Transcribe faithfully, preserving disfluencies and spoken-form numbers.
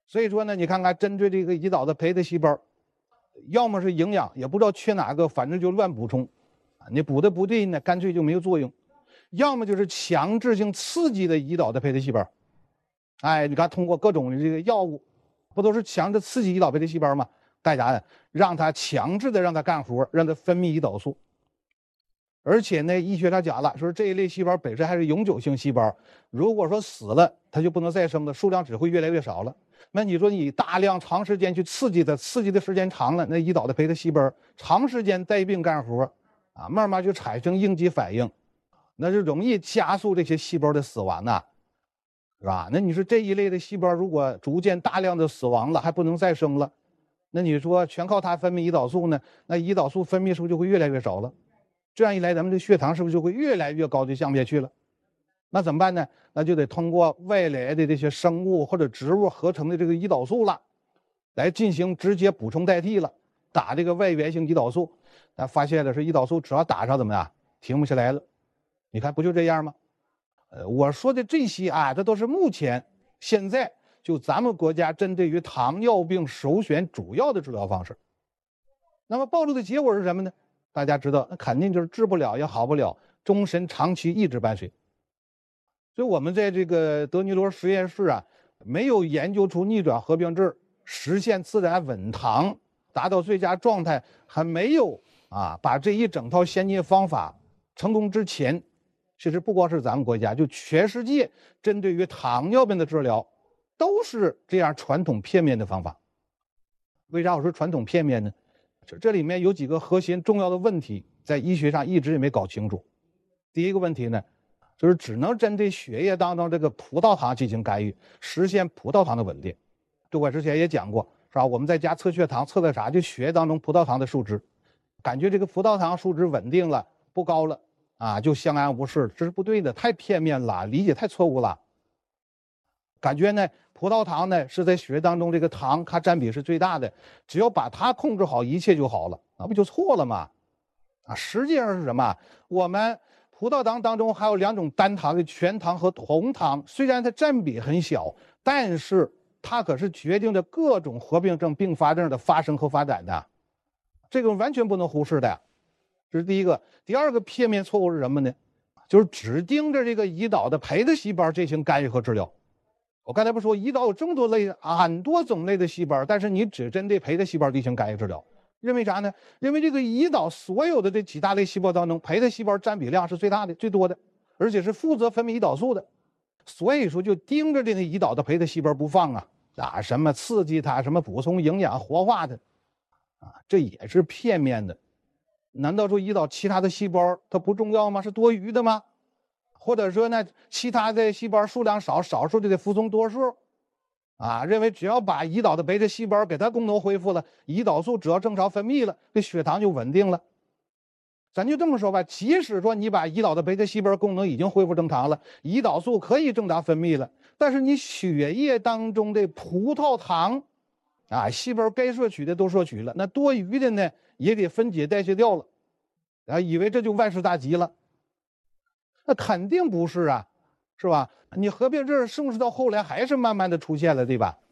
所以说呢，你看看针对这个胰岛的胚胎细胞，要么是营养也不知道缺哪个，反正就乱补充，啊，你补的不对呢，干脆就没有作用；要么就是强制性刺激的胰岛的胚胎细胞，哎，你看通过各种的这个药物，不都是强制刺激胰岛胚胎细胞吗？干啥呀？让它强制的让它干活，让它分泌胰岛素。而且呢，医学上讲了，说这一类细胞本身还是永久性细胞，如果说死了，它就不能再生了，数量只会越来越少了。那你说你大量长时间去刺激它，刺激的时间长了，那胰岛的胚胎细胞长时间带病干活啊，慢慢就产生应激反应，那就容易加速这些细胞的死亡呐，是吧？那你说这一类的细胞如果逐渐大量的死亡了，还不能再生了，那你说全靠它分泌胰岛素呢？那胰岛素分泌是不是就会越来越少了？这样一来，咱们这血糖是不是就会越来越高，就降不下去了？那怎么办呢？那就得通过外来的这些生物或者植物合成的这个胰岛素了，来进行直接补充代替了，打这个外源性胰岛素。咱发现了是胰岛素只要打上怎么样，停不下来了。你看不就这样吗？呃，我说的这些啊，这都是目前现在就咱们国家针对于糖尿病首选主要的治疗方式。那么暴露的结果是什么呢？大家知道，那肯定就是治不了也好不了，终身长期一直伴随。所以我们在这个德尼罗实验室啊，没有研究出逆转合并症，实现自然稳糖，达到最佳状态，还没有啊把这一整套先进方法成功之前，其实不光是咱们国家，就全世界针对于糖尿病的治疗，都是这样传统片面的方法。为啥我说传统片面呢？这这里面有几个核心重要的问题，在医学上一直也没搞清楚。第一个问题呢，就是只能针对血液当中这个葡萄糖进行干预，实现葡萄糖的稳定。这我之前也讲过，是吧？我们在家测血糖，测的啥？就血液当中葡萄糖的数值，感觉这个葡萄糖数值稳定了，不高了啊，就相安无事，这是不对的，太片面了，理解太错误了。感觉呢，葡萄糖呢是在血当中这个糖它占比是最大的，只要把它控制好，一切就好了，那不就错了吗？啊，实际上是什么？我们葡萄糖当中还有两种单糖的全糖和红糖，虽然它占比很小，但是它可是决定着各种合并症、并发症的发生和发展的，这个完全不能忽视的。这是第一个。第二个片面错误是什么呢？就是只盯着这个胰岛的胚胎细胞进行干预和治疗。我刚才不说胰岛有这么多类啊，很多种类的细胞，但是你只针对胚胎细胞进行干预治疗，认为啥呢？因为这个胰岛所有的这几大类细胞当中，胚胎细胞占比量是最大的、最多的，而且是负责分泌胰岛素的，所以说就盯着这个胰岛的胚胎细胞不放啊啊，什么刺激它，什么补充营养、活化它，啊，这也是片面的。难道说胰岛其他的细胞它不重要吗？是多余的吗？或者说呢，其他的细胞数量少，少数就得服从多数，啊，认为只要把胰岛的胚胎细胞给它功能恢复了，胰岛素只要正常分泌了，这血糖就稳定了。咱就这么说吧，即使说你把胰岛的胚胎细胞功能已经恢复正常了，胰岛素可以正常分泌了，但是你血液当中的葡萄糖，啊，细胞该摄取的都摄取了，那多余的呢也得分解代谢掉了，啊，以为这就万事大吉了。那肯定不是啊，是吧？你合并症是不是到后来还是慢慢的出现了，对吧？